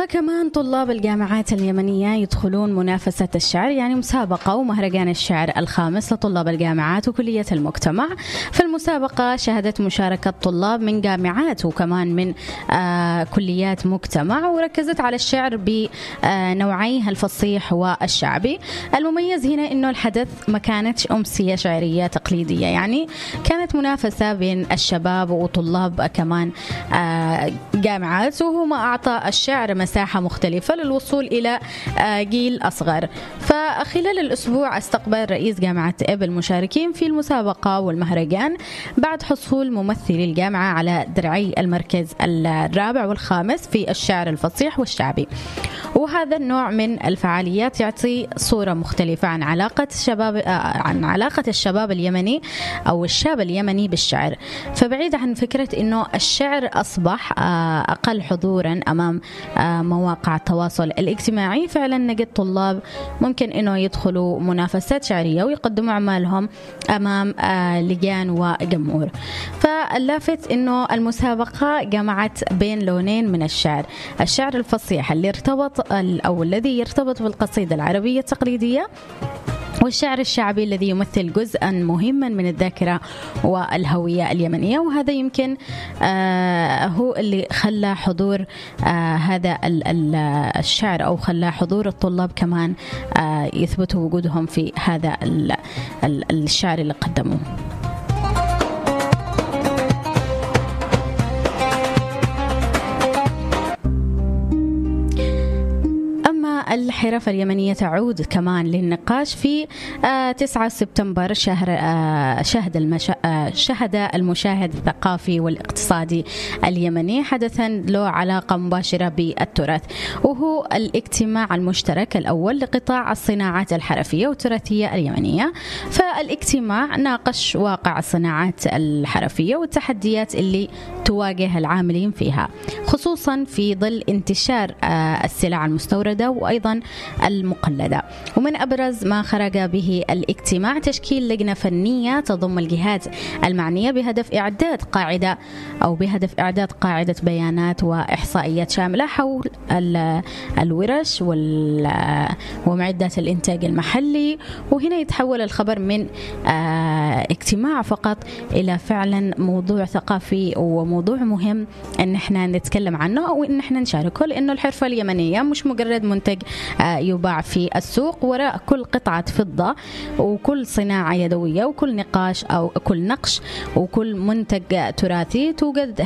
فكمان طلاب الجامعات اليمنية يدخلون منافسة الشعر، يعني مسابقة ومهرجان الشعر الخامس لطلاب الجامعات وكلية المجتمع. فالمسابقة شهدت مشاركة طلاب من جامعات وكمان من كليات مجتمع، وركزت على الشعر بنوعيه الفصيح والشعبي. المميز هنا إنه الحدث ما كانتش أمسية شعرية تقليدية، يعني كانت منافسة بين الشباب وطلاب كمان جامعات، وهو ما أعطى الشعر مساحة مختلفة للوصول إلى جيل أصغر. فخلال الأسبوع استقبل رئيس جامعة إب المشاركين في المسابقة والمهرجان بعد حصول ممثلي الجامعة على درعي المركز الرابع والخامس في الشعر الفصيح والشعبي. وهذا النوع من الفعاليات يعطي صورة مختلفة عن علاقة الشباب اليمني أو الشاب اليمني بالشعر. فبعيد عن فكرة إنه الشعر أصبح أقل حضورا أمام مواقع التواصل الاجتماعي، فعلا نجد طلاب ممكن إنه يدخلوا منافسات شعرية ويقدموا أعمالهم أمام لجان وجمهور. فاللافت إنه المسابقة جمعت بين لونين من الشعر الفصيح اللي ارتبط أو الذي يرتبط بالقصيدة العربية التقليدية، والشعر الشعبي الذي يمثل جزءا مهما من الذاكرة والهوية اليمنية. وهذا يمكن هو اللي خلى حضور هذا الشعر أو خلى حضور الطلاب كمان يثبتوا وجودهم في هذا الشعر اللي قدموه. الحرف اليمنية تعود كمان للنقاش. في 9 سبتمبر شهد المشاهد الثقافي والاقتصادي اليمني حدثا له علاقة مباشرة بالتراث، وهو الاجتماع المشترك الأول لقطاع الصناعات الحرفية والتراثية اليمنية. فالاجتماع ناقش واقع الصناعات الحرفية والتحديات اللي تواجه العاملين فيها، خصوصا في ظل انتشار السلع المستوردة وأيضا المقلدة. ومن أبرز ما خرج به الاجتماع تشكيل لجنة فنية تضم الجهات المعنية بهدف إعداد قاعدة بيانات وإحصائيات شاملة حول الورش ومعدات الإنتاج المحلي. وهنا يتحول الخبر من اجتماع فقط إلى فعلا موضوع ثقافي وموضوع مهم أن احنا نتكلم عنه أو أن احنا نشاركه، لأنه الحرفة اليمنية مش مجرد منتج يباع في السوق. وراء كل قطعة فضة وكل صناعة يدوية وكل نقاش أو كل نقش وكل منتج تراثي توجد